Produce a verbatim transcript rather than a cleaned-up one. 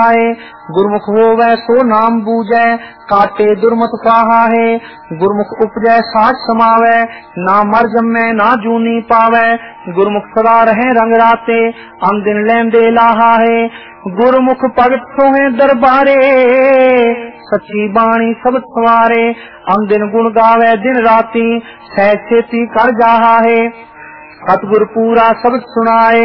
गुरमुख होवै सो नाम बूझै, काटे दुर्मत पाहा है। गुरमुख उपजै साठ समावै, ना मर जम्मै ना जूनी पावै। गुरमुख सदा रहे रंग राते, अन दिन लेंदे लाहा है। गुरमुख भगत सोहे दरबारे, सच्ची बाणी सब सवारे। अन दिन गुण गावे दिन राती, सहज छेती कर जाहा है। सतगुर पूरा सब सुनाए,